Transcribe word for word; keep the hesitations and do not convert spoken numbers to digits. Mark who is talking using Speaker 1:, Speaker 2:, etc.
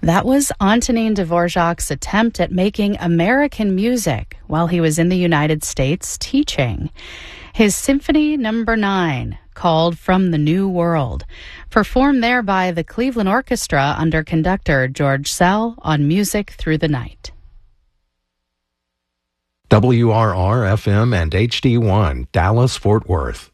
Speaker 1: That was Antonin Dvorak's attempt at making American music while he was in the United States teaching. His Symphony Number nine, called From the New World, performed there by the Cleveland Orchestra under conductor George Szell on Music Through the Night.
Speaker 2: W R R F M and H D one, Dallas, Fort Worth.